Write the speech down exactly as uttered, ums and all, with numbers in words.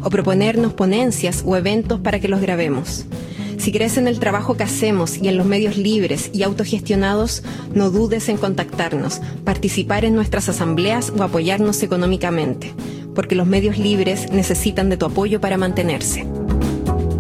o proponernos ponencias o eventos para que los grabemos. Si crees en el trabajo que hacemos y en los medios libres y autogestionados, no dudes en contactarnos, participar en nuestras asambleas o apoyarnos económicamente, porque los medios libres necesitan de tu apoyo para mantenerse.